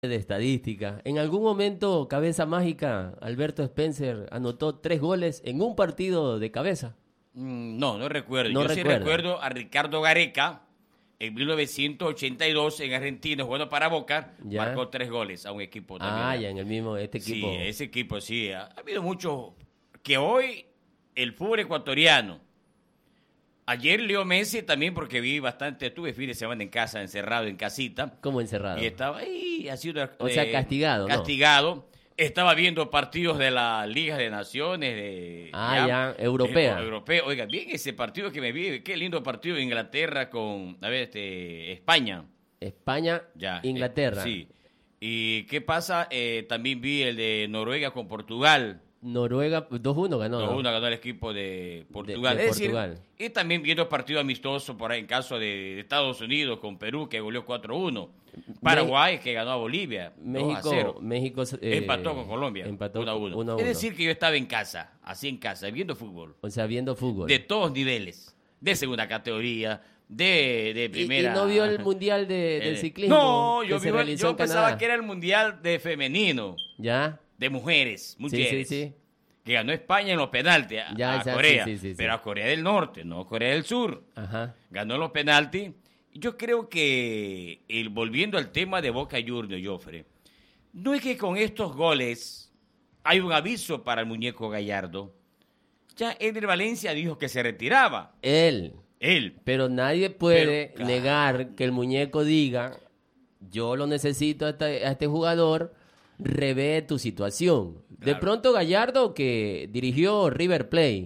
de estadística. En algún momento, cabeza mágica, Alberto Spencer anotó 3 goles en un partido de cabeza. No recuerdo. No Yo sí recuerda. recuerdo a Ricardo Gareca en 1982 en Argentina, jugando para Boca, Ya. marcó 3 goles a un equipo también. Ah, ya en el mismo, este equipo. Sí, ese equipo sí. Ha habido muchos que hoy el fútbol ecuatoriano. Ayer Leo Messi también, porque vi bastante, estuve fin de semana en casa, encerrado en casita. Como encerrado. Y estaba ahí, ha sido O sea, castigado, ¿no? Castigado. Estaba viendo partidos de la Liga de Naciones. europea. Europeo. Oiga, bien ese partido que me vi. Qué lindo partido de Inglaterra con, España. España, Ya, Inglaterra. sí. ¿Y qué pasa? También vi el de Noruega con Portugal. Noruega 2-1 ganó. ¿no? 2-1 ganó el equipo de Portugal. de Es decir, Portugal. y también viendo partidos amistosos por ahí en caso de Estados Unidos con Perú, que goleó 4-1. Paraguay, que ganó a Bolivia 2-0. México Empató con Colombia. Empató 1-1. 1-1. Es decir, que yo estaba en casa, así en casa, viendo fútbol. O sea, viendo fútbol. De todos niveles. De segunda categoría, de primera. ¿Y no vio el mundial del ciclismo? No, que yo, se realizó yo en pensaba Canadá? que era el mundial de femenino, ¿Ya? de mujeres. Sí. Que ganó España en los penaltis a Corea. Sí. Pero a Corea del Norte, no a Corea del Sur. Ajá. Ganó en los penaltis. Yo creo que, volviendo al tema de Boca Juniors, Joffre, no es que con estos goles hay un aviso para el muñeco Gallardo. Ya Eder Valencia dijo que se retiraba. Él. Pero nadie puede Pero, claro. negar que el muñeco diga, yo lo necesito a este jugador, revé tu situación. De Claro. pronto Gallardo, que dirigió River Plate,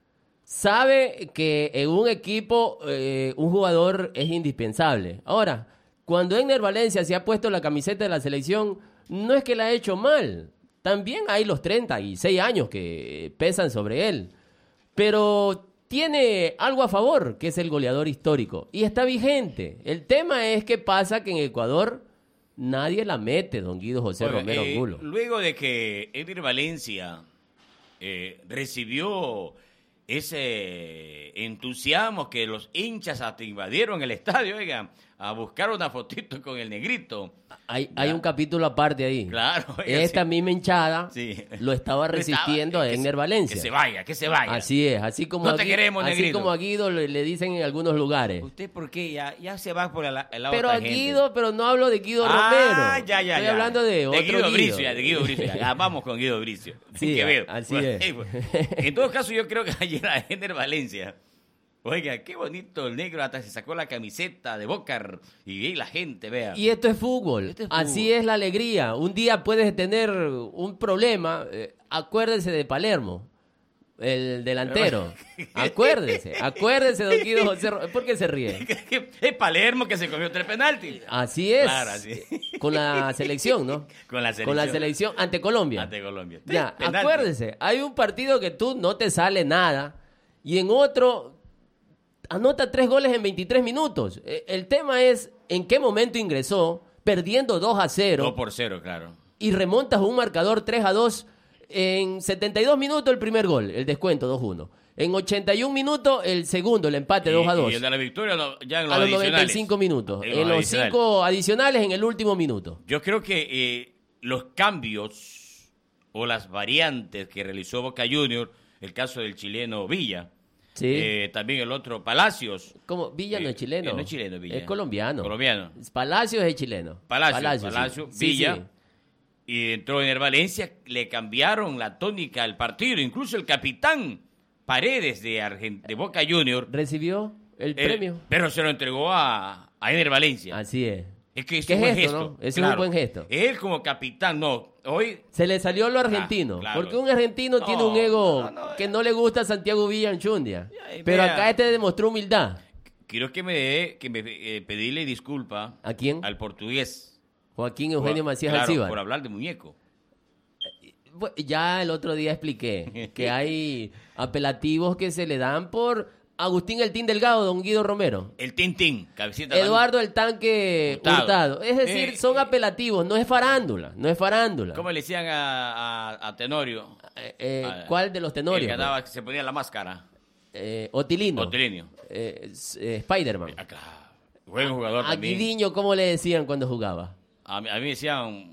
sabe que en un equipo un jugador es indispensable. Ahora, cuando Eder Valencia se ha puesto la camiseta de la selección, no es que la ha hecho mal. También hay los 36 años que pesan sobre él. Pero tiene algo a favor, que es el goleador histórico. Y está vigente. El tema es que pasa que en Ecuador nadie la mete, don Guido José Oiga, Romero Angulo. luego de que Eder Valencia recibió ese entusiasmo que los hinchas hasta invadieron el estadio, oigan, a buscar una fotito con el negrito. Hay un capítulo aparte ahí. Claro. Oiga, Esta sí. misma hinchada Sí. lo estaba resistiendo a Eder Valencia. Que se vaya. Así es, así como, No te queremos, así negrito. como a Guido le dicen en algunos lugares. ¿Usted por qué? Ya se va por el lado Pero de a otra gente. Guido, pero no hablo de Guido Ah, Romero. ya. Estoy hablando de otro Guido Bricio, Guido. de Guido Bricio. Ya, vamos con Guido Bricio. Sí, Quevedo. así Bueno, es. En todo caso, yo creo que ayer a Ender Valencia, oiga, qué bonito el negro, hasta se sacó la camiseta de Boca y ahí la gente, vea. Y esto es fútbol. Esto es fútbol. Así es la alegría. Un día puedes tener un problema. Acuérdese de Palermo, el delantero. Acuérdese, don Guido José. ¿Por qué se ríe? Es Palermo que se comió 3 penaltis. Así es. Claro, así. Con la selección, ¿no? Con la selección. Con la selección ante Colombia. Ante Colombia. Ya, 3 penaltis. acuérdese. Hay un partido que tú no te sale nada y en otro anota 3 goles en 23 minutos. El tema es en qué momento ingresó, perdiendo 2-0 2-0, claro. y remontas un marcador 3-2 en 72 minutos el primer gol, el descuento 2-1. En 81 minutos el segundo, el empate 2-2. Y el de la victoria ya en los A los adicionales. 95 minutos. En En los adicionales. 5 adicionales en el último minuto. Yo creo que los cambios o las variantes que realizó Boca Juniors, el caso del chileno Villa, Sí. también el otro Palacios. ¿Cómo? Villa no es chileno. No es chileno, Villa. Es colombiano. Colombiano. Palacios es chileno. Palacios, sí. Villa. Sí. Y entró en el Valencia, le cambiaron la tónica al partido. Incluso el capitán Paredes de Boca Juniors. Recibió el premio. Pero se lo entregó a Eder Valencia. Así es. Es que es ¿Qué un buen gesto, gesto. no? Ese es un buen gesto. Él como capitán, no. Hoy Se le salió lo argentino. Claro. Porque un argentino No, tiene un ego no, que no le gusta a Santiago Villa Anchundia. Ay, Pero vea. acá este demostró humildad. quiero que me pedirle disculpa ¿A quién? al portugués. Joaquín Eugenio Macías Claro, Alcíbar. por hablar de muñeco. Ya el otro día expliqué que hay apelativos que se le dan por Agustín El Tin Delgado, don Guido Romero. El Tintín, cabecita. Eduardo el Tanque Hurtado. Hurtado. Es decir, son apelativos, no es farándula, no es farándula. ¿Cómo le decían a Tenorio? ¿Cuál de los El tenorios? que andaba, que se ponía la máscara. Otilino. Otilinio. Spider-Man. Buen jugador también. Aguidiño, ¿cómo le decían cuando jugaba? A mí me decían